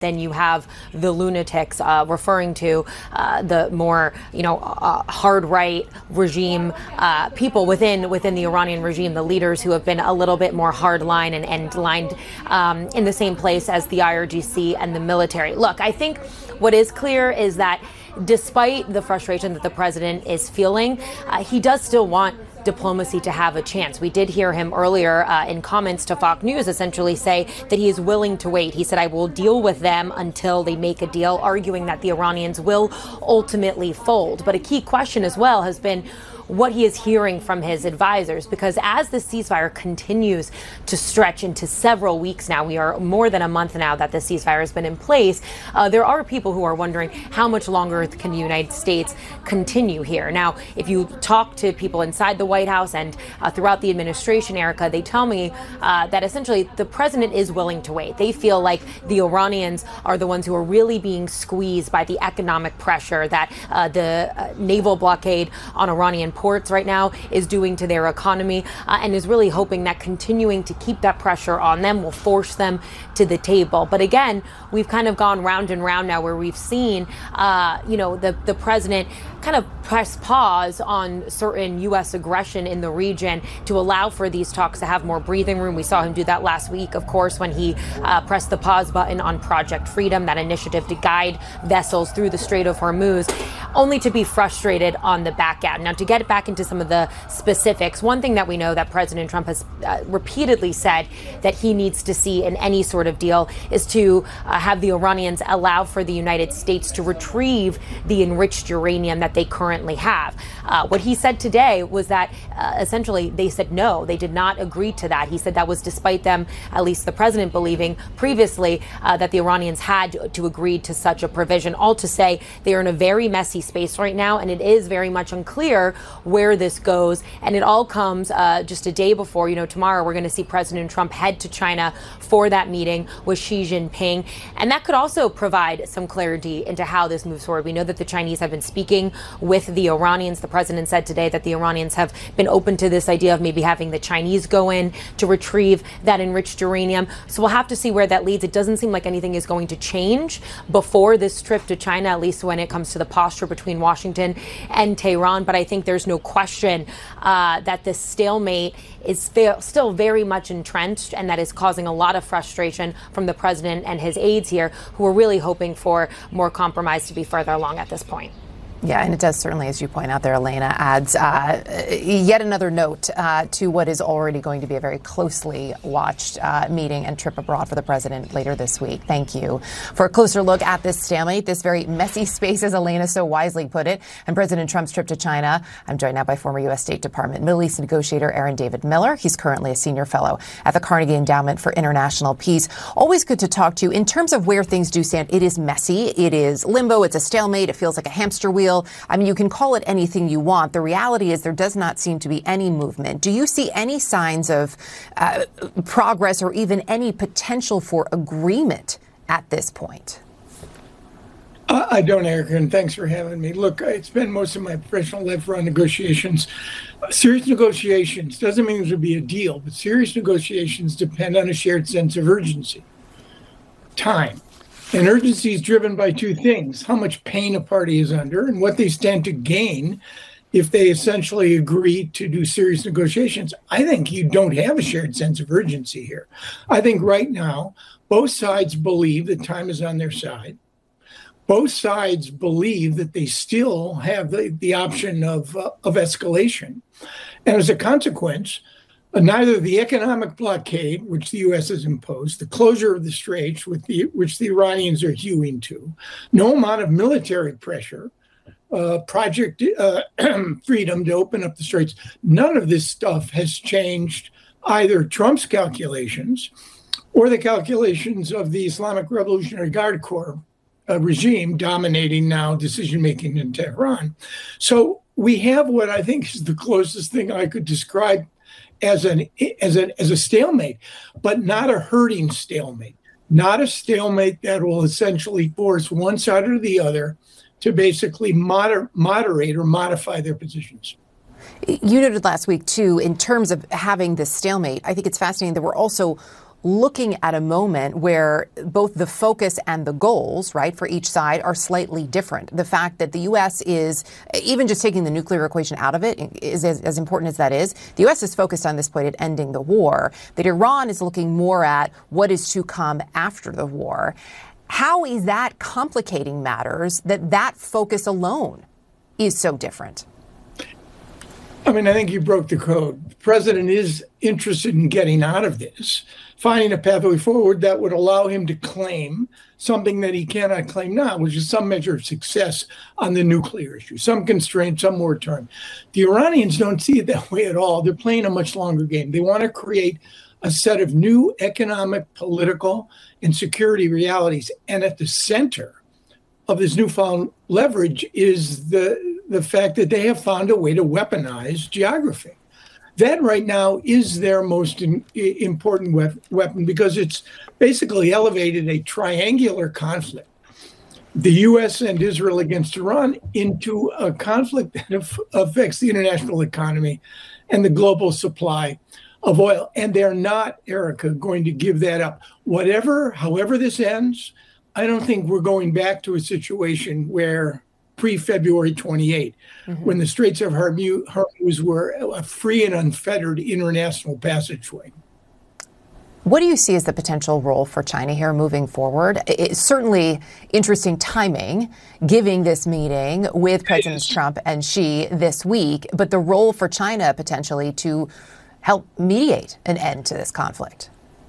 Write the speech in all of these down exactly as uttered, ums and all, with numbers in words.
Then you have the lunatics uh, referring to uh, the more, you know, uh, hard right regime uh, people within within the Iranian regime, the leaders who have been a little bit more hardline and, and lined um, in the same place as the I R G C and the military. Look, I think what is clear is that despite the frustration that the president is feeling, uh, he does still want diplomacy to have a chance. We did hear him earlier uh, in comments to Fox News essentially say that he is willing to wait. He said, I will deal with them until they make a deal, arguing that the Iranians will ultimately fold. But a key question as well has been what he is hearing from his advisors, because as the ceasefire continues to stretch into several weeks now, we are more than a month now that the ceasefire has been in place, uh, there are people who are wondering how much longer can the United States continue here. Now, if you talk to people inside the White House and uh, throughout the administration, Erica, they tell me uh, that essentially the president is willing to wait. They feel like the Iranians are the ones who are really being squeezed by the economic pressure that uh, the uh, naval blockade on Iranian ports right now is doing to their economy, uh, and is really hoping that continuing to keep that pressure on them will force them to the table. But again, we've kind of gone round and round now where we've seen, uh, you know, the, the president kind of press pause on certain U S aggression in the region to allow for these talks to have more breathing room. We saw him do that last week, of course, when he uh, pressed the pause button on Project Freedom, that initiative to guide vessels through the Strait of Hormuz, only to be frustrated on the back end. Now, to get back into some of the specifics, one thing that we know that President Trump has uh, repeatedly said that he needs to see in any sort of deal is to uh, have the Iranians allow for the United States to retrieve the enriched uranium that they currently have. Uh, what he said today was that uh, essentially they said no, they did not agree to that. He said that was despite them, at least the president, believing previously uh, that the Iranians had to, to agree to such a provision. All to say they are in a very messy space right now, and it is very much unclear where this goes. And it all comes uh, just a day before, you know, tomorrow we're going to see President Trump head to China for that meeting with Xi Jinping. And that could also provide some clarity into how this moves forward. We know that the Chinese have been speaking with the Iranians. The president said today that the Iranians have been open to this idea of maybe having the Chinese go in to retrieve that enriched uranium. So we'll have to see where that leads. It doesn't seem like anything is going to change before this trip to China, at least when it comes to the posture between Washington and Tehran. But I think there's no question uh, that this stalemate is still very much entrenched, and that is causing a lot of frustration from the president and his aides here, who are really hoping for more compromise to be further along at this point. Yeah, and it does certainly, as you point out there, Elena, adds uh, yet another note uh, to what is already going to be a very closely watched uh, meeting and trip abroad for the president later this week. Thank you for a closer look at this stalemate, this very messy space, as Elena so wisely put it, and President Trump's trip to China. I'm joined now by former U S State Department Middle East negotiator Aaron David Miller. He's currently a senior fellow at the Carnegie Endowment for International Peace. Always good to talk to you. In terms of where things do stand, it is messy. It is limbo. It's a stalemate. It feels like a hamster wheel. I mean, you can call it anything you want. The reality is there does not seem to be any movement. Do you see any signs of uh, progress or even any potential for agreement at this point? Uh, I don't, Erica, and thanks for having me. Look, I spent most of my professional life around negotiations. Uh, serious negotiations doesn't mean there will be a deal, but serious negotiations depend on a shared sense of urgency. Time. And urgency is driven by two things: how much pain a party is under and what they stand to gain if they essentially agree to do serious negotiations. I think you don't have a shared sense of urgency here. I think right now, both sides believe that time is on their side. Both sides believe that they still have the, the option of, uh, of escalation. And as a consequence, Uh, neither the economic blockade, which the U S has imposed, the closure of the straits, with the, which the Iranians are hewing to, no amount of military pressure, uh, Project uh, Freedom to open up the straits, none of this stuff has changed either Trump's calculations or the calculations of the Islamic Revolutionary Guard Corps uh, regime dominating now decision-making in Tehran. So we have what I think is the closest thing I could describe as an as a as a stalemate, but not a hurting stalemate, not a stalemate that will essentially force one side or the other to basically moder- moderate or modify their positions. You noted last week, too, in terms of having this stalemate, I think it's fascinating that we're also looking at a moment where both the focus and the goals, right, for each side are slightly different. The fact that the U S is, even just taking the nuclear equation out of it, is as, as important as that is, the U S is focused on this point at ending the war, that Iran is looking more at what is to come after the war. How is that complicating matters, that that focus alone is so different? I mean, I think you broke the code. The president is interested in getting out of this, finding a pathway forward that would allow him to claim something that he cannot claim now, which is some measure of success on the nuclear issue, some constraint, some moratorium. The Iranians don't see it that way at all. They're playing a much longer game. They want to create a set of new economic, political, and security realities. And at the center of this newfound leverage is the, the fact that they have found a way to weaponize geography. That right now is their most in, important we- weapon because it's basically elevated a triangular conflict, the U S and Israel against Iran, into a conflict that af- affects the international economy and the global supply of oil. And they're not, Erica, going to give that up. Whatever, however this ends, I don't think we're going back to a situation where pre-February twenty-eighth, mm-hmm. when the Straits of Hormuz were a free and unfettered international passageway. What do you see as the potential role for China here moving forward? It's certainly interesting timing, giving this meeting with Presidents Trump and Xi this week, but the role for China potentially to help mediate an end to this conflict.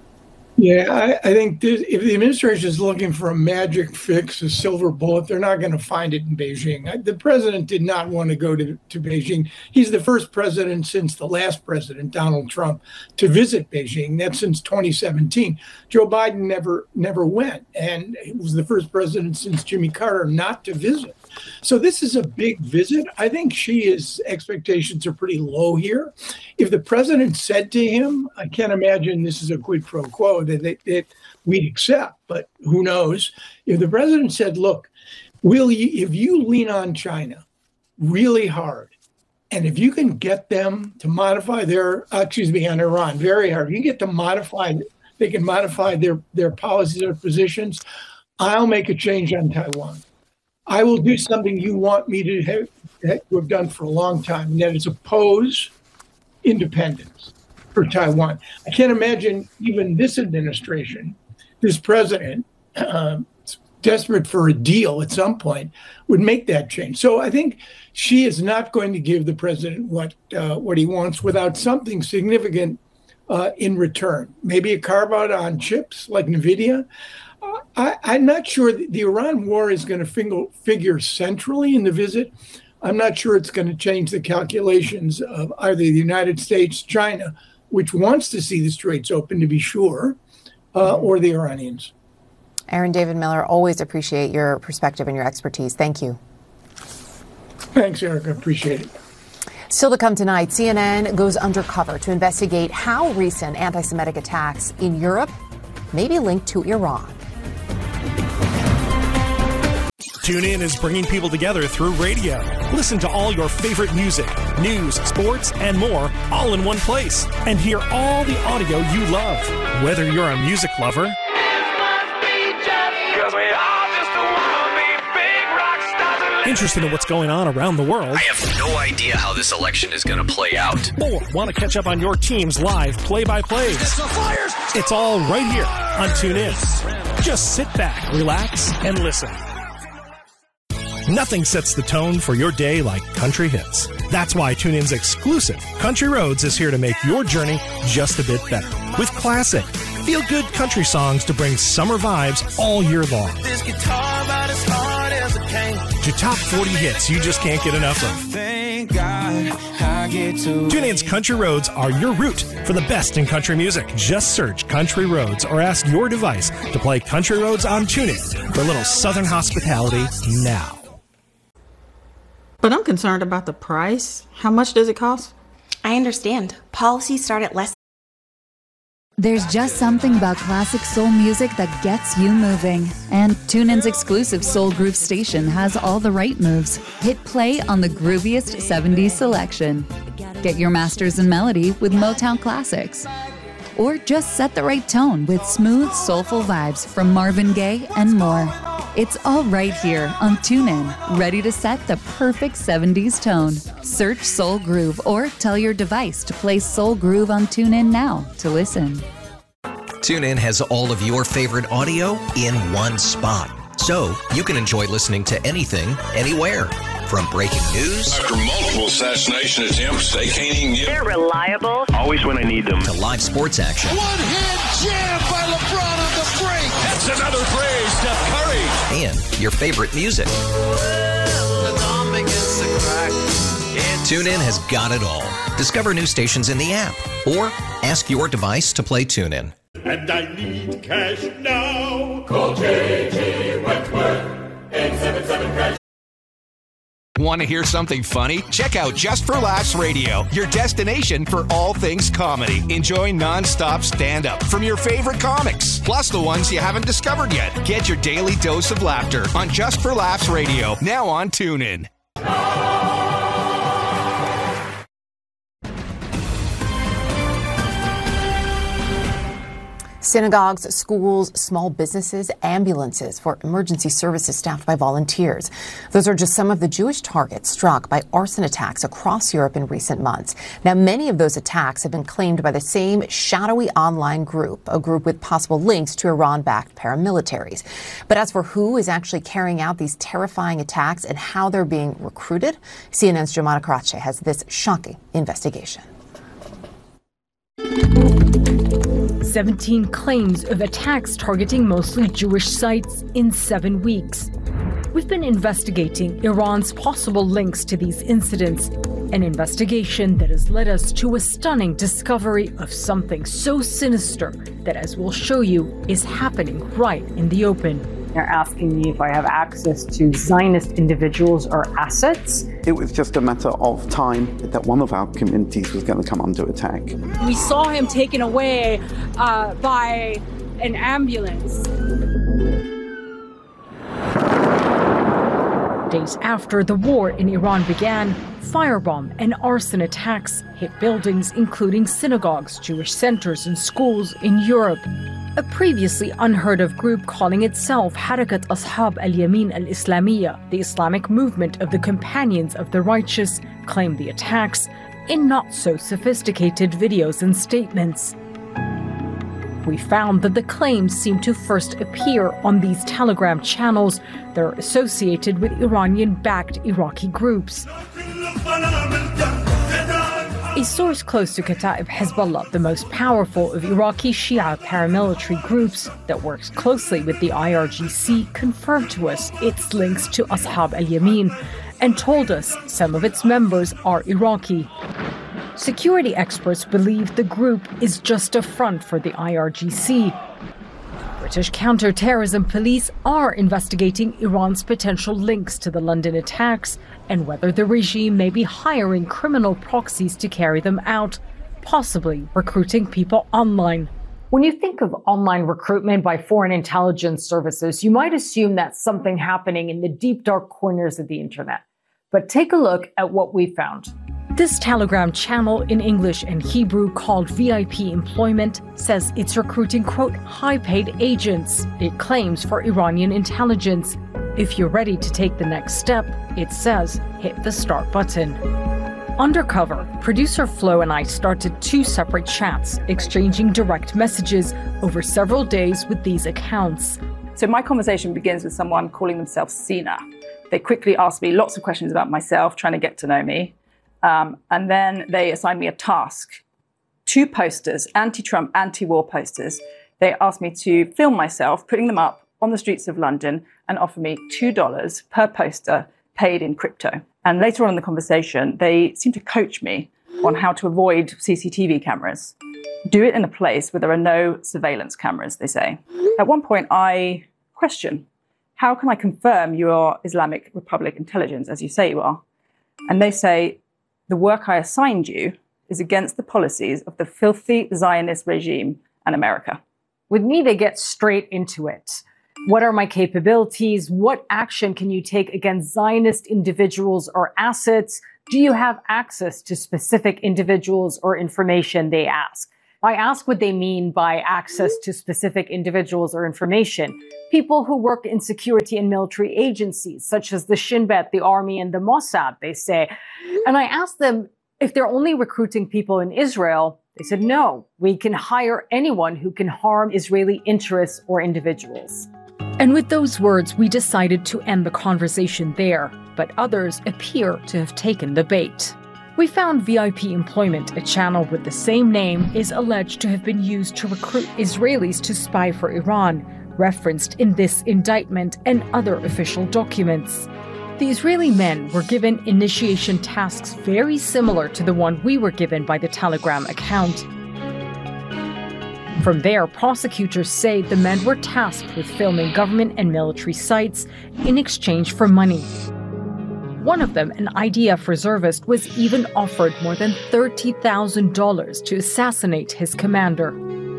Yeah, I, I think this, if the administration is looking for a magic fix, a silver bullet, they're not going to find it in Beijing. The president did not want to go to, to Beijing. He's the first president since the last president, Donald Trump, to visit Beijing. That's since twenty seventeen. Joe Biden never never went, and he was the first president since Jimmy Carter not to visit. So this is a big visit. I think Xi's expectations are pretty low here. If the president said to him, I can't imagine this is a quid pro quo that, that, that we'd accept, but who knows? If the president said, look, will you, if you lean on China really hard, and if you can get them to modify their, uh, excuse me, on Iran very hard, if you get to modify, they can modify their, their policies or positions, I'll make a change on Taiwan. I will do something you want me to have, to have done for a long time, and that is oppose independence for Taiwan. I can't imagine even this administration, this president, uh, desperate for a deal at some point, would make that change. So I think she is not going to give the president what uh, what he wants without something significant uh, in return. Maybe a carve out on chips like NVIDIA. I, I'm not sure the Iran war is going to figure, figure centrally in the visit. I'm not sure it's going to change the calculations of either the United States, China, which wants to see the Straits open to be sure, uh, or the Iranians. Aaron David Miller, always appreciate your perspective and your expertise. Thank you. Thanks, Erica. Appreciate it. Still to come tonight, C N N goes undercover to investigate how recent anti-Semitic attacks in Europe may be linked to Iran. TuneIn is bringing people together through radio. Listen to all your favorite music, news, sports, and more, all in one place. And hear all the audio you love. Whether you're a music lover, interested in what's going on around the world, I have no idea how this election is going to play out, or want to catch up on your team's live play-by-plays, it's all right here on TuneIn. Just sit back, relax, and listen. Nothing sets the tone for your day like country hits. That's why TuneIn's exclusive Country Roads is here to make your journey just a bit better. With classic, feel-good country songs to bring summer vibes all year long. This guitar about as hard as it can. To top forty hits you just can't get enough of. Thank God I get to TuneIn's Country Roads are your route for the best in country music. Just search Country Roads or ask your device to play Country Roads on TuneIn for a little Southern hospitality now. But I'm concerned about the price. How much does it cost? I understand. Policies start at less. There's just something about classic soul music that gets you moving. And TuneIn's exclusive Soul Groove station has all the right moves. Hit play on the grooviest seventies selection. Get your masters in melody with Motown Classics. or just set the right tone with smooth, soulful vibes from Marvin Gaye and more. It's all right here on TuneIn, ready to set the perfect seventies tone. Search Soul Groove or tell your device to play Soul Groove on TuneIn now to listen. TuneIn has all of your favorite audio in one spot, so you can enjoy listening to anything, anywhere. From breaking news after multiple assassination attempts, they can't even get. They're reliable. Always when I need them. To live sports action. One-hand jam by LeBron on the break. That's another play, Steph Curry. And your favorite music. TuneIn has got it all. Discover new stations in the app or ask your device to play TuneIn. And I need cash now. Call J G Wentworth, eight seven seven cash. Want to hear something funny? Check out Just for Laughs Radio, your destination for all things comedy. Enjoy nonstop stand-up from your favorite comics, plus the ones you haven't discovered yet. Get your daily dose of laughter on Just for Laughs Radio, now on TuneIn. Synagogues, schools, small businesses, ambulances for emergency services staffed by volunteers. Those are just some of the Jewish targets struck by arson attacks across Europe in recent months. Now, many of those attacks have been claimed by the same shadowy online group, a group with possible links to Iran-backed paramilitaries. But as for who is actually carrying out these terrifying attacks and how they're being recruited, C N N's Jomana Karache has this shocking investigation. seventeen claims of attacks targeting mostly Jewish sites in seven weeks. We've been investigating Iran's possible links to these incidents, an investigation that has led us to a stunning discovery of something so sinister that, as we'll show you, is happening right in the open. They're asking me if I have access to Zionist individuals or assets. It was just a matter of time that one of our communities was going to come under attack. We saw him taken away uh, by an ambulance. Days after the war in Iran began, firebomb and arson attacks hit buildings including synagogues, Jewish centers, and schools in Europe. A previously unheard of group calling itself Harakat Ashab al-Yamin al-Islamiyya, the Islamic movement of the Companions of the Righteous, claimed the attacks in not-so-sophisticated videos and statements. We found that the claims seem to first appear on these Telegram channels that are associated with Iranian-backed Iraqi groups. A source close to Kataib Hezbollah, the most powerful of Iraqi Shia paramilitary groups that works closely with the I R G C, confirmed to us its links to Ashab al-Yamin and told us some of its members are Iraqi. Security experts believe the group is just a front for the I R G C. British counter-terrorism police are investigating Iran's potential links to the London attacks and whether the regime may be hiring criminal proxies to carry them out, possibly recruiting people online. When you think of online recruitment by foreign intelligence services, you might assume that's something happening in the deep, dark corners of the internet. But take a look at what we found. This Telegram channel in English and Hebrew called V I P Employment says it's recruiting, quote, high-paid agents, it claims, for Iranian intelligence. If you're ready to take the next step, it says, hit the start button. Undercover, producer Flo and I started two separate chats, exchanging direct messages over several days with these accounts. So my conversation begins with someone calling themselves Sina. They quickly ask me lots of questions about myself, trying to get to know me. Um, and then they assign me a task. Two posters, anti-Trump, anti-war posters. They asked me to film myself, putting them up on the streets of London, and offer me two dollars per poster paid in crypto. And later on in the conversation, they seem to coach me on how to avoid C C T V cameras. Do it in a place where there are no surveillance cameras, they say. At one point, I question, how can I confirm you are Islamic Republic intelligence, as you say you are? And they say, the work I assigned you is against the policies of the filthy Zionist regime and America. With me, they get straight into it. What are my capabilities? What action can you take against Zionist individuals or assets? Do you have access to specific individuals or information, they ask? I ask what they mean by access to specific individuals or information. People who work in security and military agencies, such as the Shin Bet, the Army, and the Mossad, they say. And I asked them if they're only recruiting people in Israel. They said, no, we can hire anyone who can harm Israeli interests or individuals. And with those words, we decided to end the conversation there, but others appear to have taken the bait. We found V I P Employment, a channel with the same name, is alleged to have been used to recruit Israelis to spy for Iran, referenced in this indictment and other official documents. The Israeli men were given initiation tasks very similar to the one we were given by the Telegram account. From there, prosecutors say the men were tasked with filming government and military sites in exchange for money. One of them, an I D F reservist, was even offered more than thirty thousand dollars to assassinate his commander.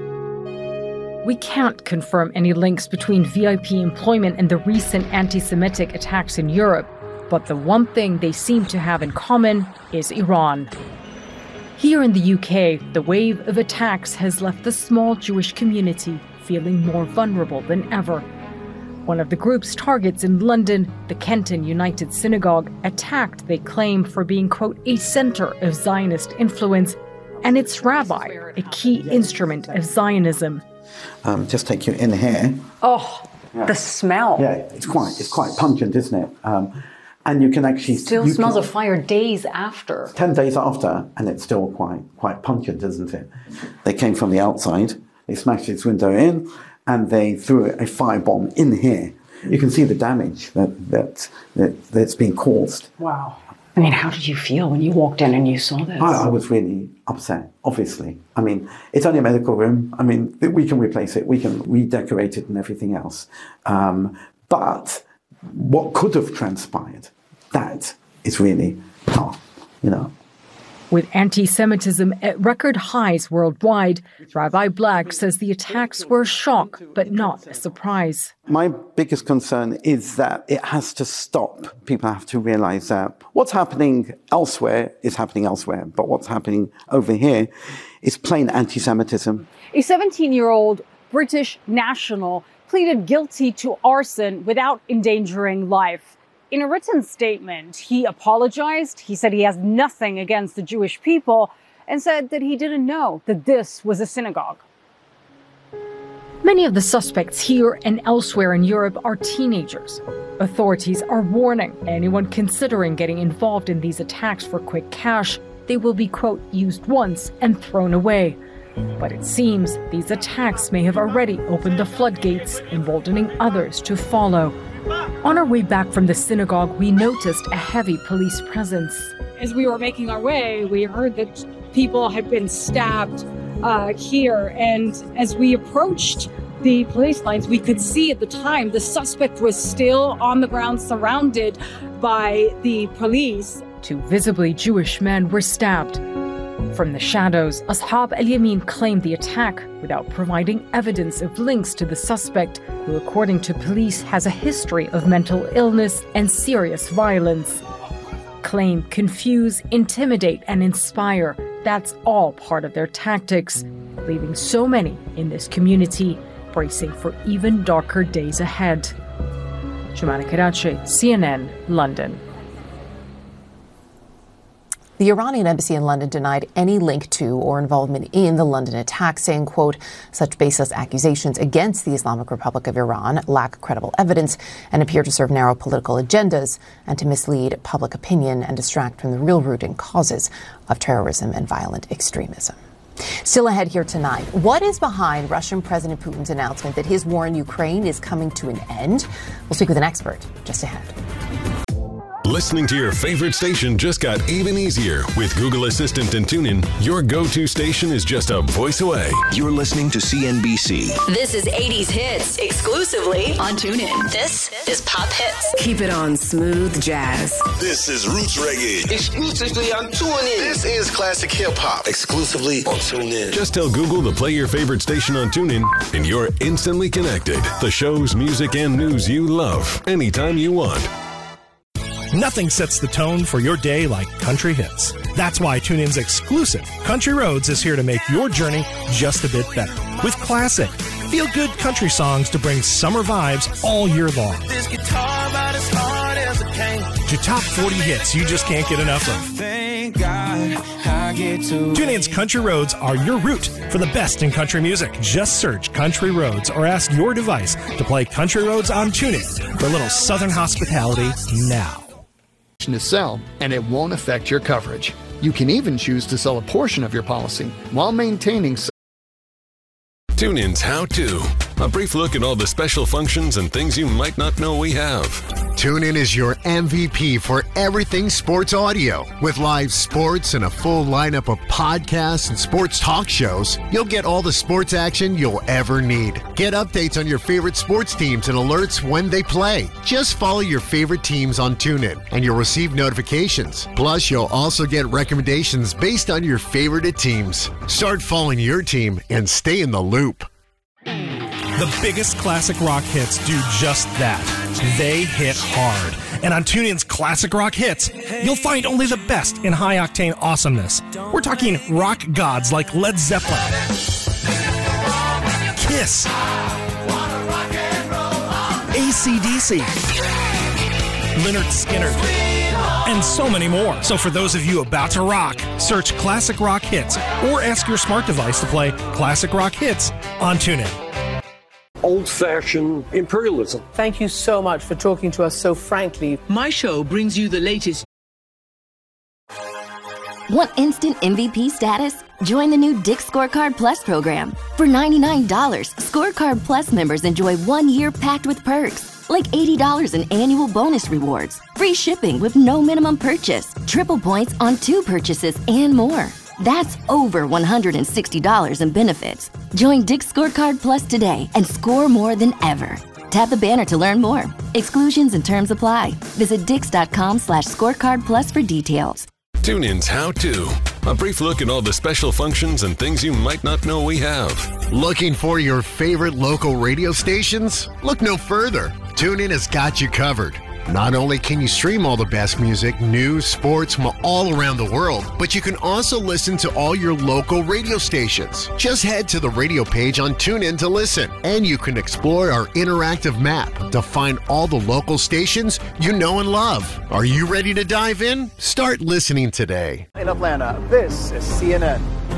We can't confirm any links between V I P Employment and the recent anti-Semitic attacks in Europe, but the one thing they seem to have in common is Iran. Here in the U K, the wave of attacks has left the small Jewish community feeling more vulnerable than ever. One of the group's targets in London, the Kenton United Synagogue, attacked, they claim, for being, quote, a center of Zionist influence, and its rabbi, a key instrument of Zionism. Um, just take you in here. Oh, yeah. The smell. Yeah, it's quite, it's quite pungent, isn't it? Um, and you can actually... Still you smells can, of fire days after. Ten days after, and it's still quite, quite pungent, isn't it? They came from the outside, they smashed this window in, and they threw a firebomb in here. You can see the damage that, that, that that's been caused. Wow. I mean, how did you feel when you walked in and you saw this? I, I was really upset, obviously. I mean, it's only a medical room. I mean, we can replace it. We can redecorate it and everything else. Um, but what could have transpired, that is really tough, you know. With anti-Semitism at record highs worldwide, Rabbi Black says the attacks were a shock, but not a surprise. My biggest concern is that it has to stop. People have to realize that what's happening elsewhere is happening elsewhere, but what's happening over here is plain anti-Semitism. A seventeen-year-old British national pleaded guilty to arson without endangering life. In a written statement, he apologized. He said he has nothing against the Jewish people and said that he didn't know that this was a synagogue. Many of the suspects here and elsewhere in Europe are teenagers. Authorities are warning anyone considering getting involved in these attacks for quick cash. They will be, quote, used once and thrown away. But it seems these attacks may have already opened the floodgates, emboldening others to follow. On our way back from the synagogue, we noticed a heavy police presence. As we were making our way, we heard that people had been stabbed uh, here. And as we approached the police lines, we could see at the time the suspect was still on the ground, surrounded by the police. Two visibly Jewish men were stabbed. From the shadows, Ashab al-Yamin claimed the attack without providing evidence of links to the suspect, who, according to police, has a history of mental illness and serious violence. Claim, confuse, intimidate, and inspire. That's all part of their tactics, leaving so many in this community bracing for even darker days ahead. Jumana Karachi, C N N, London. The Iranian embassy in London denied any link to or involvement in the London attack, saying, quote, such baseless accusations against the Islamic Republic of Iran lack credible evidence and appear to serve narrow political agendas and to mislead public opinion and distract from the real root and causes of terrorism and violent extremism. Still ahead here tonight, what is behind Russian President Putin's announcement that his war in Ukraine is coming to an end? We'll speak with an expert just ahead. Listening to your favorite station just got even easier. With Google Assistant and TuneIn, your go-to station is just a voice away. You're listening to C N B C. This is eighties hits exclusively on TuneIn. This is Pop Hits. Keep it on Smooth Jazz. This is Roots Reggae. Exclusively on TuneIn. This is Classic Hip Hop. Exclusively on TuneIn. Just tell Google to play your favorite station on TuneIn, and you're instantly connected. The shows, music, and news you love anytime you want. Nothing sets the tone for your day like country hits. That's why TuneIn's exclusive Country Roads is here to make your journey just a bit better. With classic, feel-good country songs to bring summer vibes all year long. This guitar about as hard as it came. To top forty hits you just can't get enough of. Thank God I get to. TuneIn's Country Roads are your route for the best in country music. Just search Country Roads or ask your device to play Country Roads on TuneIn for a little Southern hospitality now. To sell, and it won't affect your coverage. You can even choose to sell a portion of your policy while maintaining. TuneIn's How To. A brief look at all the special functions and things you might not know we have. TuneIn is your M V P for everything sports audio. With live sports and a full lineup of podcasts and sports talk shows, you'll get all the sports action you'll ever need. Get updates on your favorite sports teams and alerts when they play. Just follow your favorite teams on TuneIn and you'll receive notifications. Plus, you'll also get recommendations based on your favorite teams. Start following your team and stay in the loop. The biggest classic rock hits do just that. They hit hard. And on TuneIn's Classic Rock Hits, you'll find only the best in high-octane awesomeness. We're talking rock gods like Led Zeppelin, Kiss, A C D C, Lynyrd Skynyrd, and so many more. So for those of you about to rock, search Classic Rock Hits or ask your smart device to play Classic Rock Hits on TuneIn. Old-fashioned imperialism. Thank you so much for talking to us so frankly. My show brings you the latest. Want instant M V P status? Join the new Dick's Scorecard Plus program. For ninety-nine dollars, Scorecard Plus members enjoy one year packed with perks, like eighty dollars in annual bonus rewards, free shipping with no minimum purchase, triple points on two purchases, and more. That's over one hundred sixty dollars in benefits. Join Dick's Scorecard Plus today and score more than ever. Tap the banner to learn more. Exclusions and terms apply. Visit dix.com slash scorecard plus for details. TuneIn's How To. A brief look at all the special functions and things you might not know we have. Looking for your favorite local radio stations? Look no further. TuneIn has got you covered. Not only can you stream all the best music, news, sports from all around the world, but you can also listen to all your local radio stations. Just head to the radio page on TuneIn to listen, and you can explore our interactive map to find all the local stations you know and love. Are you ready to dive in? Start listening today. In Atlanta, this is C N N.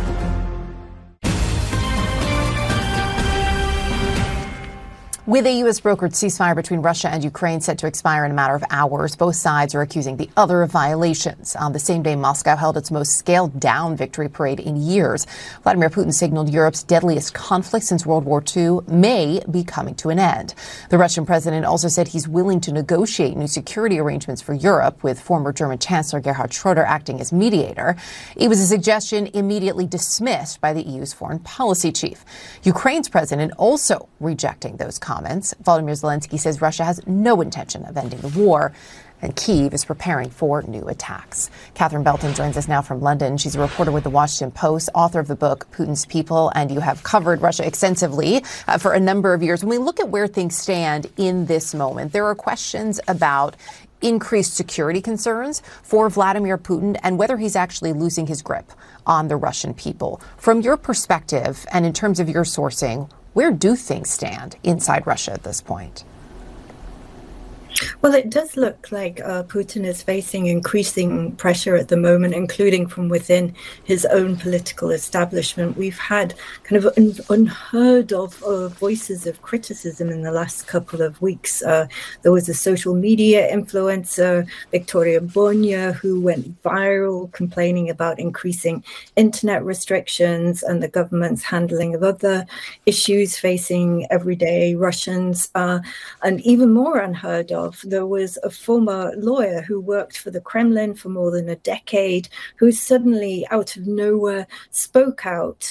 With a U S brokered ceasefire between Russia and Ukraine set to expire in a matter of hours, both sides are accusing the other of violations. On the same day, Moscow held its most scaled-down victory parade in years. Vladimir Putin signaled Europe's deadliest conflict since World War Two may be coming to an end. The Russian president also said he's willing to negotiate new security arrangements for Europe, with former German Chancellor Gerhard Schroeder acting as mediator. It was a suggestion immediately dismissed by the E U's foreign policy chief. Ukraine's president also rejecting those comments. Comments. Volodymyr Zelensky says Russia has no intention of ending the war, and Kyiv is preparing for new attacks. Catherine Belton joins us now from London. She's a reporter with The Washington Post, author of the book Putin's People, and you have covered Russia extensively uh, for a number of years. When we look at where things stand in this moment, there are questions about increased security concerns for Vladimir Putin and whether he's actually losing his grip on the Russian people. From your perspective and in terms of your sourcing, where do things stand inside Russia at this point? Well, it does look like uh, Putin is facing increasing pressure at the moment, including from within his own political establishment. We've had kind of un- unheard of uh, voices of criticism in the last couple of weeks. Uh, there was a social media influencer, Victoria Bonya, who went viral complaining about increasing internet restrictions and the government's handling of other issues facing everyday Russians. Uh, and even more unheard of, there was a former lawyer who worked for the Kremlin for more than a decade, who suddenly, out of nowhere, spoke out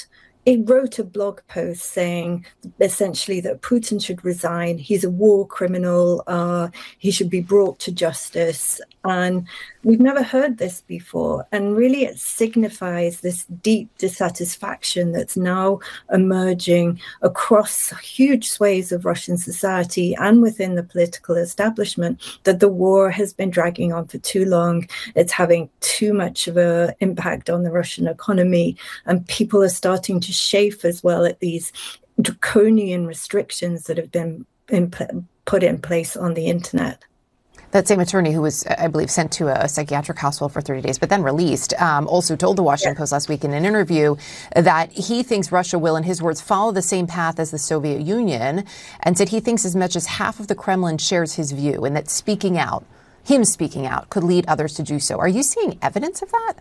he wrote a blog post saying essentially that Putin should resign. He's a war criminal. Uh, he should be brought to justice. And we've never heard this before. And really it signifies this deep dissatisfaction that's now emerging across huge swathes of Russian society and within the political establishment, that the war has been dragging on for too long. It's having too much of an impact on the Russian economy. And people are starting to chafe as well at these draconian restrictions that have been in, put in place on the internet. That same attorney who was, I believe, sent to a psychiatric hospital for thirty days, but then released, um, also told the Washington yeah. Post last week in an interview that he thinks Russia will, in his words, follow the same path as the Soviet Union, and said he thinks as much as half of the Kremlin shares his view, and that speaking out, him speaking out, could lead others to do so. Are you seeing evidence of that?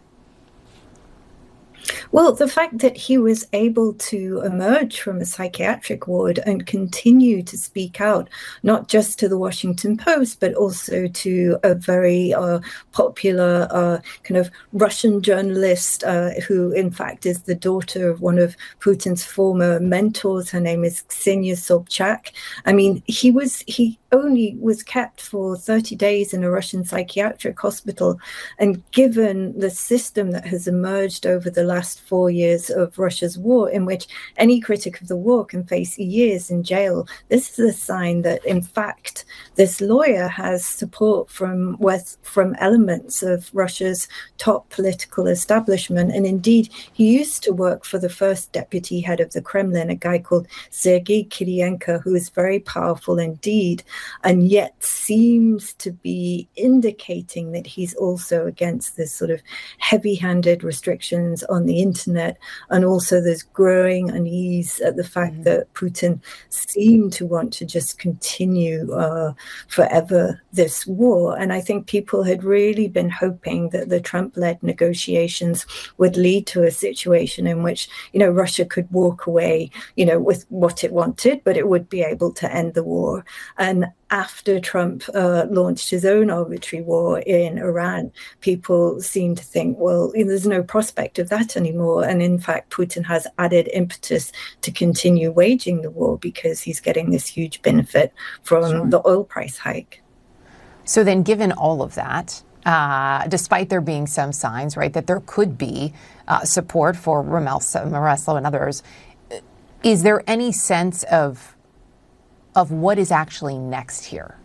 Well, the fact that he was able to emerge from a psychiatric ward and continue to speak out, not just to the Washington Post, but also to a very uh, popular uh, kind of Russian journalist uh, who, in fact, is the daughter of one of Putin's former mentors. Her name is Ksenia Sobchak. I mean, he was he only was kept for thirty days in a Russian psychiatric hospital. And given the system that has emerged over the last four years of Russia's war, in which any critic of the war can face years in jail, this is a sign that, in fact, this lawyer has support from with, from elements of Russia's top political establishment. And indeed, he used to work for the first deputy head of the Kremlin, a guy called Sergei Kirienko, who is very powerful indeed, and yet seems to be indicating that he's also against this sort of heavy-handed restrictions on the internet. And also there's growing unease at the fact mm-hmm. that Putin seemed to want to just continue uh, forever this war. And I think people had really been hoping that the Trump-led negotiations would lead to a situation in which, you know, Russia could walk away, you know, with what it wanted, but it would be able to end the war. And after Trump uh, launched his own arbitrary war in Iran, people seem to think, well, there's no prospect of that anymore. And in fact, Putin has added impetus to continue waging the war because he's getting this huge benefit from sure. the oil price hike. So then, given all of that, uh, despite there being some signs, right, that there could be uh, support for Ramelow and others, is there any sense of of what is actually next here?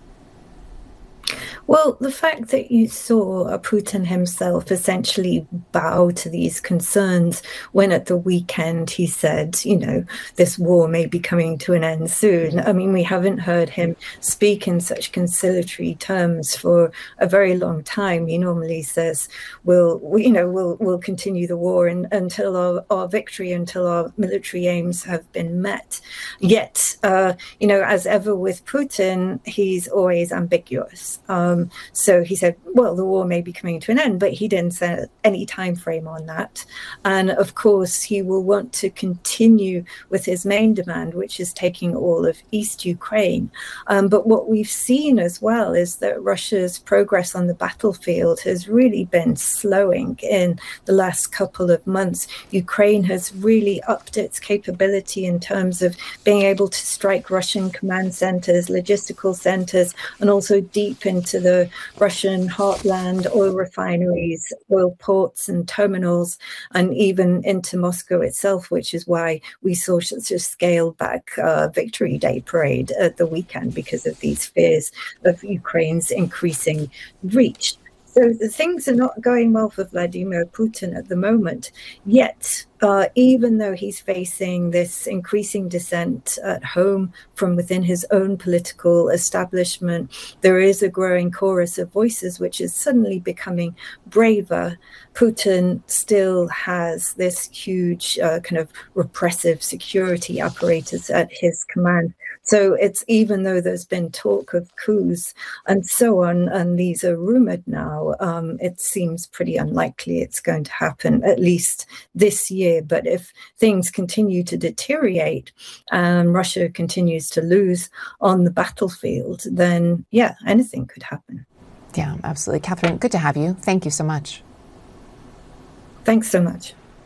Well, the fact that you saw Putin himself essentially bow to these concerns when at the weekend he said, you know, this war may be coming to an end soon. I mean, we haven't heard him speak in such conciliatory terms for a very long time. He normally says, we'll, you know, we'll, we'll continue the war in, until our, our victory, until our military aims have been met. Yet, uh, you know, as ever with Putin, he's always ambiguous. Um, so he said, well, the war may be coming to an end, but he didn't set any time frame on that. And of course, he will want to continue with his main demand, which is taking all of East Ukraine. Um, but what we've seen as well is that Russia's progress on the battlefield has really been slowing in the last couple of months. Ukraine has really upped its capability in terms of being able to strike Russian command centers, logistical centers, and also deep into the Russian heartland, oil refineries, oil ports and terminals, and even into Moscow itself, which is why we saw such a scaled back uh, Victory Day parade at the weekend because of these fears of Ukraine's increasing reach. So the things are not going well for Vladimir Putin at the moment, yet uh, even though he's facing this increasing dissent at home from within his own political establishment, there is a growing chorus of voices which is suddenly becoming braver. Putin still has this huge uh, kind of repressive security apparatus at his command. So it's even though there's been talk of coups and so on, and these are rumored now, um, it seems pretty unlikely it's going to happen, at least this year. But if things continue to deteriorate and Russia continues to lose on the battlefield, then, yeah, anything could happen. Yeah, absolutely. Catherine, good to have you. Thank you so much. Thanks so much.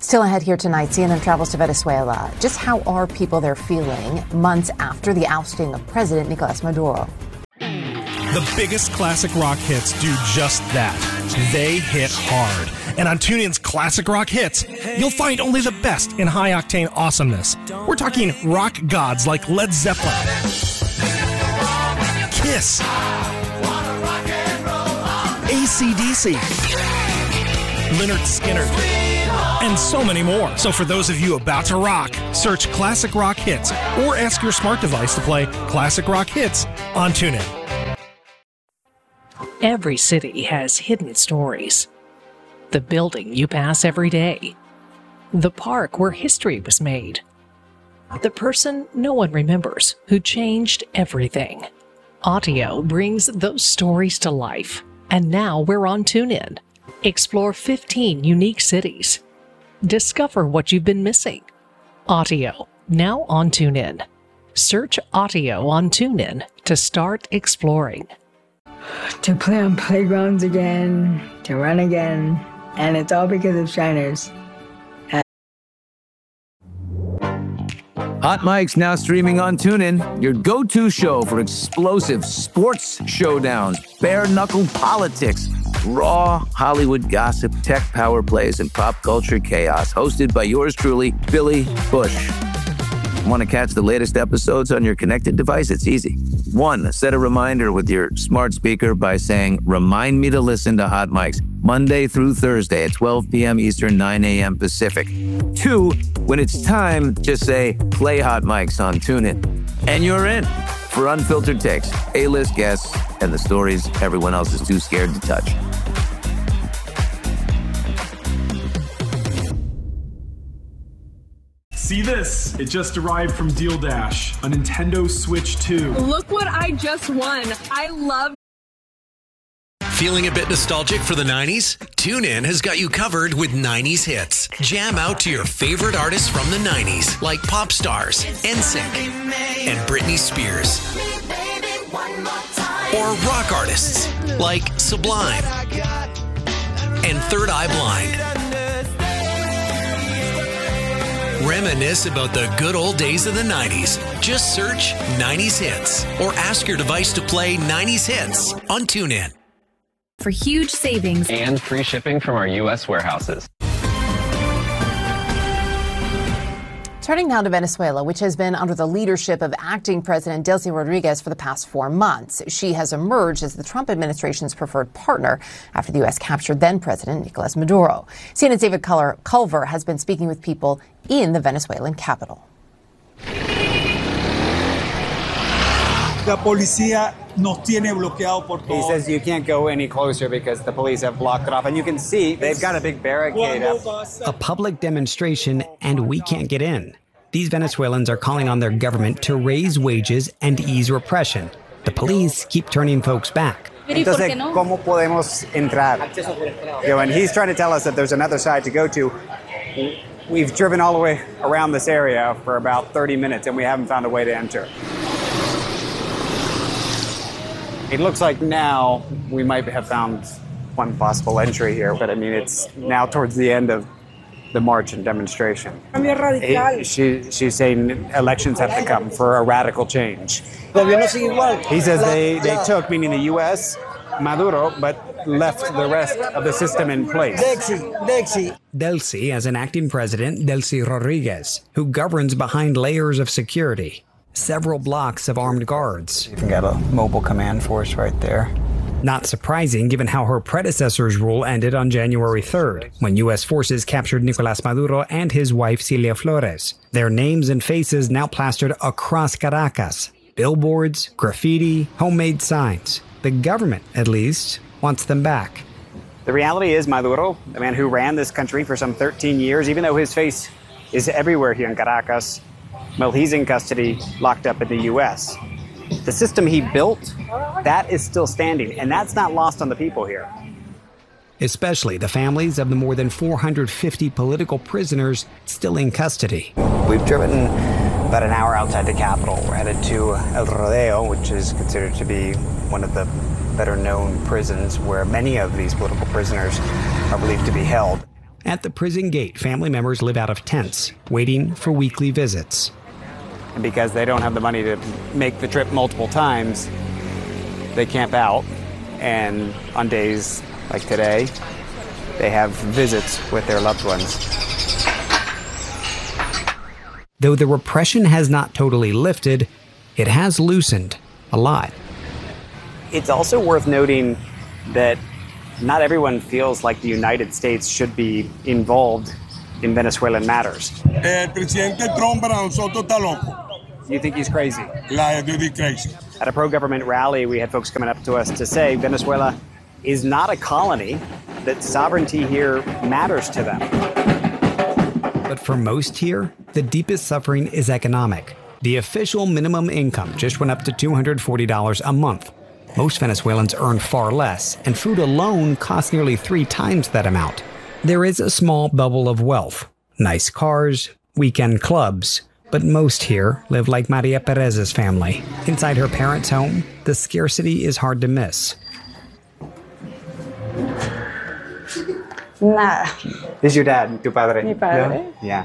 Still ahead here tonight, C N N travels to Venezuela. Just how are people there feeling months after the ousting of President Nicolas Maduro? The biggest classic rock hits do just that. They hit hard. And on TuneIn's Classic Rock Hits, you'll find only the best in high-octane awesomeness. We're talking rock gods like Led Zeppelin, Kiss, A C D C, Lynyrd Skynyrd, and so many more. So for those of you about to rock, search Classic Rock Hits or ask your smart device to play Classic Rock Hits on TuneIn. Every city has hidden stories. The building you pass every day. The park where history was made. The person no one remembers who changed everything. Audio brings those stories to life. And now we're on TuneIn. Explore fifteen unique cities. Discover what you've been missing. Audio, now on TuneIn. Search Audio on TuneIn to start exploring. To play on playgrounds again, to run again, and it's all because of Shiners. Hot Mic's now streaming on TuneIn, your go-to show for explosive sports showdowns, bare-knuckle politics, raw Hollywood gossip, tech power plays, and pop culture chaos, hosted by yours truly, Billy Bush. Want to catch the latest episodes on your connected device? It's easy. One, set a reminder with your smart speaker by saying, "Remind me to listen to Hot Mics Monday through Thursday at twelve p.m. Eastern, nine a.m. Pacific." Two, when it's time, just say, "Play Hot Mics on TuneIn." And you're in for unfiltered takes, A-list guests, and the stories everyone else is too scared to touch. See this? It just arrived from Deal Dash, a Nintendo Switch two. Look what I just won. I love. Feeling a bit nostalgic for the nineties? TuneIn has got you covered with nineties hits. Jam out to your favorite artists from the nineties, like pop stars, N Sync, and Britney Spears. Or rock artists, like Sublime and Third Eye Blind. Reminisce about the good old days of the nineties. Just search nineties Hits or ask your device to play nineties Hits on TuneIn. For huge savings and free shipping from our U S warehouses. Turning now to Venezuela, which has been under the leadership of acting President Delcy Rodriguez for the past four months. She has emerged as the Trump administration's preferred partner after the U S captured then-President Nicolas Maduro. C N N's David Culver has been speaking with people in the Venezuelan capital. The policía nos tiene bloqueado por todo. He says you can't go any closer because the police have blocked it off. And you can see they've got a big barricade up. A public demonstration, and we can't get in. These Venezuelans are calling on their government to raise wages and ease repression. The police keep turning folks back. Entonces, ¿cómo podemos entrar? You know, and he's trying to tell us that there's another side to go to. We've driven all the way around this area for about thirty minutes, and we haven't found a way to enter. It looks like now we might have found one possible entry here, but I mean, it's now towards the end of the march and demonstration. He, she, she's saying elections have to come for a radical change. He says they, they took, meaning the U S, Maduro, but left the rest of the system in place. Delcy, as an acting president, Delcy Rodriguez, who governs behind layers of security. Several blocks of armed guards. You can get a mobile command force right there. Not surprising given how her predecessor's rule ended on January third, when U S forces captured Nicolas Maduro and his wife Cilia Flores. Their names and faces now plastered across Caracas. Billboards, graffiti, homemade signs. The government, at least, wants them back. The reality is Maduro, the man who ran this country for some thirteen years, even though his face is everywhere here in Caracas, well, he's in custody, locked up in the U S. The system he built, that is still standing, and that's not lost on the people here. Especially the families of the more than four hundred fifty political prisoners still in custody. We've driven about an hour outside the capital. We're headed to El Rodeo, which is considered to be one of the better known prisons where many of these political prisoners are believed to be held. At the prison gate, family members live out of tents, waiting for weekly visits. And because they don't have the money to make the trip multiple times, they camp out. And on days like today, they have visits with their loved ones. Though the repression has not totally lifted, it has loosened a lot. It's also worth noting that not everyone feels like the United States should be involved in Venezuelan matters. El presidente Trump para nosotros está loco. You think he's crazy? La duty crazy. At a pro-government rally, we had folks coming up to us to say Venezuela is not a colony, that sovereignty here matters to them. But for most here, the deepest suffering is economic. The official minimum income just went up to two hundred forty dollars a month. Most Venezuelans earn far less, and food alone costs nearly three times that amount. There is a small bubble of wealth, nice cars, weekend clubs, but most here live like Maria Perez's family. Inside her parents' home, the scarcity is hard to miss. Nada. This is your dad, tu padre? Mi padre. Yeah.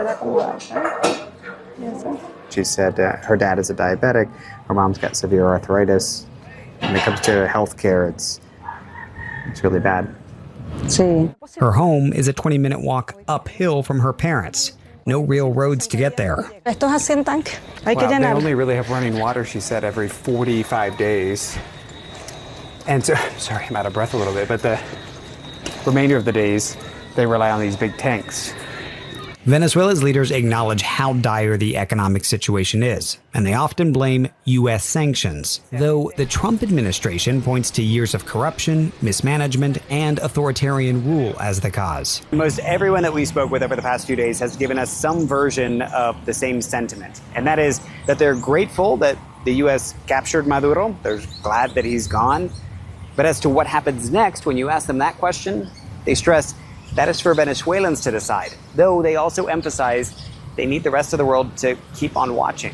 She said uh, her dad is a diabetic, her mom's got severe arthritis. When it comes to healthcare, it's it's really bad. Sí. Her home is a twenty-minute walk uphill from her parents. No real roads to get there. Esto es así en tanque. Hay que Well, they llenar. only really have running water, she said, every forty-five days. And so, sorry, I'm out of breath a little bit, but the remainder of the days, they rely on these big tanks. Venezuela's leaders acknowledge how dire the economic situation is, and they often blame U S sanctions, though the Trump administration points to years of corruption, mismanagement, and authoritarian rule as the cause. Most everyone that we spoke with over the past few days has given us some version of the same sentiment, and that is that they're grateful that the U S captured Maduro. They're glad that he's gone. But as to what happens next, when you ask them that question, they stress that is for Venezuelans to decide, though they also emphasize they need the rest of the world to keep on watching.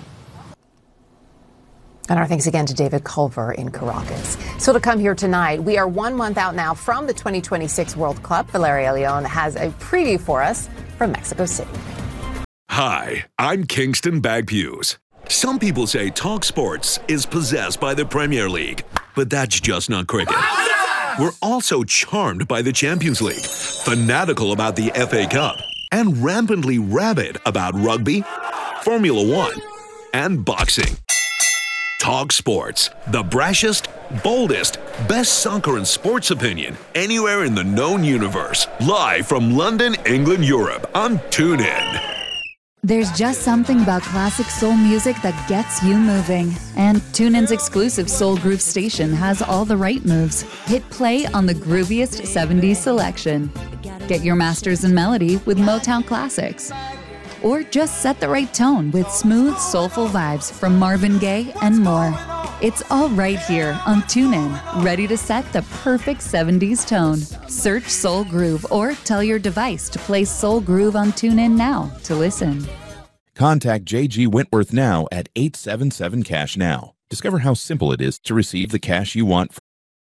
And our thanks again to David Culver in Caracas. So to come here tonight, we are one month out now from the twenty twenty-six World Cup. Valeria Leon has a preview for us from Mexico City. Hi, I'm Kingston Bagpues. Some people say Talk Sports is possessed by the Premier League, but that's just not cricket. We're also charmed by the Champions League, fanatical about the F A Cup, and rampantly rabid about rugby, Formula One, and boxing. Talk Sports, the brashest, boldest, best soccer and sports opinion anywhere in the known universe. Live from London, England, Europe on TuneIn. There's just something about classic soul music that gets you moving. And TuneIn's exclusive Soul Groove station has all the right moves. Hit play on the grooviest seventies selection. Get your masters in melody with Motown classics. Or just set the right tone with smooth, soulful vibes from Marvin Gaye and more. It's all right here on TuneIn, ready to set the perfect seventies tone. Search Soul Groove or tell your device to play Soul Groove on TuneIn now to listen. Contact J G Wentworth now at eight seven seven cash now. Discover how simple it is to receive the cash you want.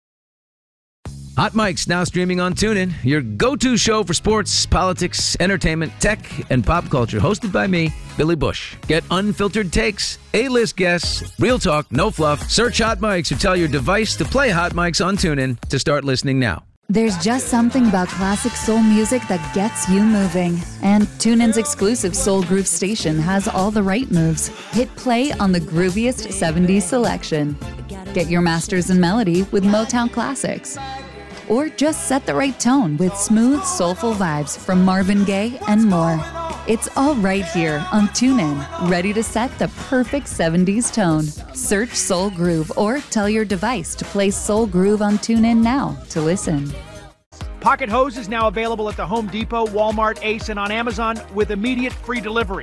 Hot Mic's now streaming on TuneIn, your go-to show for sports, politics, entertainment, tech, and pop culture. Hosted by me, Billy Bush. Get unfiltered takes, A-list guests, real talk, no fluff. Search Hot Mic's or tell your device to play Hot Mic's on TuneIn to start listening now. There's just something about classic soul music that gets you moving. And TuneIn's exclusive Soul Groove station has all the right moves. Hit play on the grooviest seventies selection. Get your masters in melody with Motown classics. Or just set the right tone with smooth, soulful vibes from Marvin Gaye and more. It's all right here on TuneIn, ready to set the perfect seventies tone. Search Soul Groove or tell your device to play Soul Groove on TuneIn now to listen. Pocket Hose is now available at the Home Depot, Walmart, Ace, and on Amazon with immediate free delivery.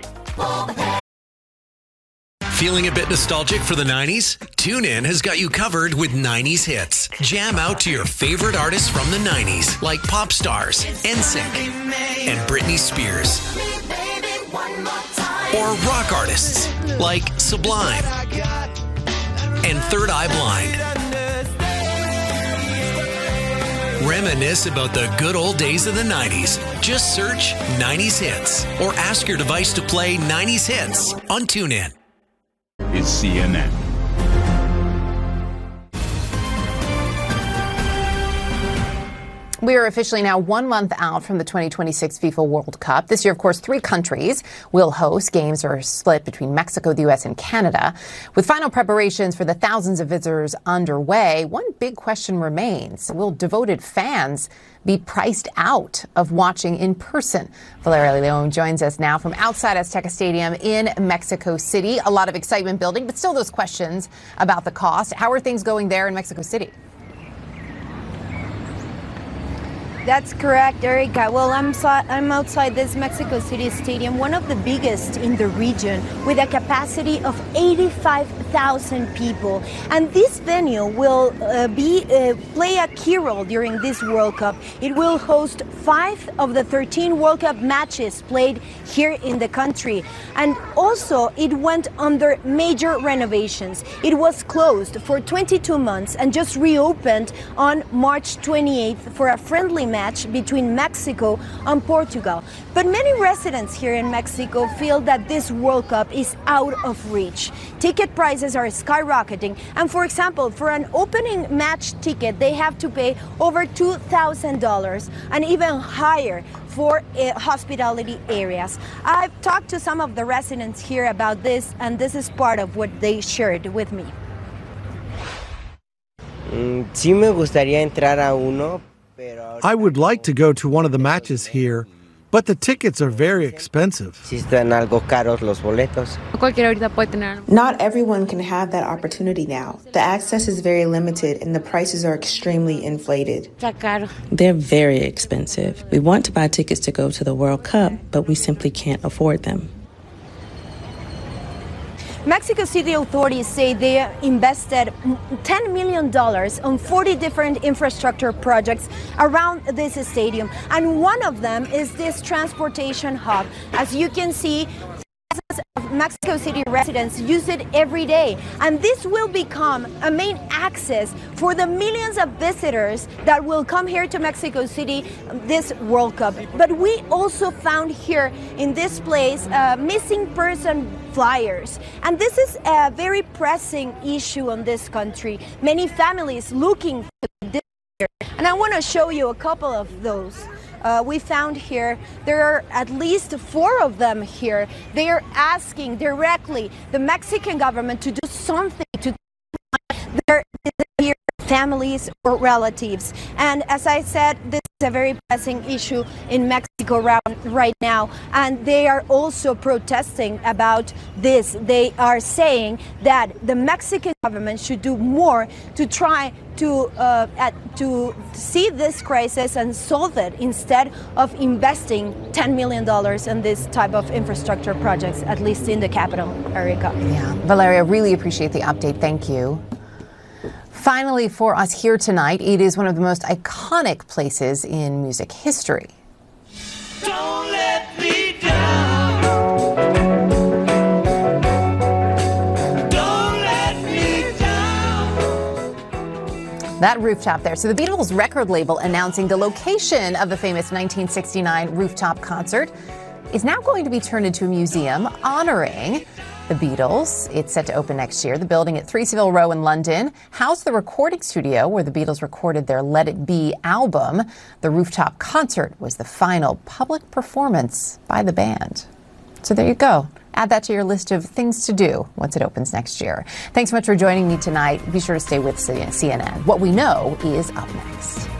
Feeling a bit nostalgic for the nineties? TuneIn has got you covered with nineties hits. Jam out to your favorite artists from the nineties, like Pop Stars, N Sync, and Britney Spears. Or rock artists, like Sublime and Third Eye Blind. Reminisce about the good old days of the nineties. Just search nineties Hits or ask your device to play nineties Hits on TuneIn. Is C N N. We are officially now one month out from the twenty twenty-six FIFA World Cup. This year, of course, three countries will host. Games are split between Mexico, the U S, and Canada. With final preparations for the thousands of visitors underway, one big question remains. Will devoted fans be priced out of watching in person? Valeria Leon joins us now from outside Azteca Stadium in Mexico City. A lot of excitement building, but still those questions about the cost. How are things going there in Mexico City? That's correct, Erica. Well, I'm so, I'm outside this Mexico City stadium, one of the biggest in the region, with a capacity of eighty-five thousand people. And this venue will uh, be uh, play a key role during this World Cup. It will host five of the thirteen World Cup matches played here in the country. And also, it went under major renovations. It was closed for twenty-two months and just reopened on March twenty-eighth for a friendly match between Mexico and Portugal. But many residents here in Mexico feel that this World Cup is out of reach. Ticket prices are skyrocketing, and for example, for an opening match ticket, they have to pay over two thousand dollars and even higher for uh, hospitality areas. I've talked to some of the residents here about this, and this is part of what they shared with me. Mm, sí me gustaría entrar a uno. I would like to go to one of the matches here, but the tickets are very expensive. Not everyone can have that opportunity now. The access is very limited and the prices are extremely inflated. They're very expensive. We want to buy tickets to go to the World Cup, but we simply can't afford them. Mexico City authorities say they invested ten million dollars on forty different infrastructure projects around this stadium. And one of them is this transportation hub. As you can see, thousands of Mexico City residents use it every day. And this will become a main access for the millions of visitors that will come here to Mexico City this World Cup. But we also found here in this place uh, missing person flyers. And this is a very pressing issue in this country. Many families looking for this here. And I want to show you a couple of those. Uh, we found here, there are at least four of them here. They are asking directly the Mexican government to do something to their disappeared families or relatives. And as I said, this is a very pressing issue in Mexico right now. And they are also protesting about this. They are saying that the Mexican government should do more to try to uh, at, to see this crisis and solve it instead of investing ten million dollars in this type of infrastructure projects, at least in the capital, Erica. Yeah, Valeria, really appreciate the update. Thank you. Finally, for us here tonight, it is one of the most iconic places in music history. Don't let me down. Don't let me down. That rooftop there. So the Beatles record label announcing the location of the famous nineteen sixty-nine rooftop concert is now going to be turned into a museum honoring the Beatles. It's set to open next year. The building at three Savile Row in London housed the recording studio where the Beatles recorded their Let It Be album. The rooftop concert was the final public performance by the band. So there you go. Add that to your list of things to do once it opens next year. Thanks so much for joining me tonight. Be sure to stay with C N N. What we know is up next.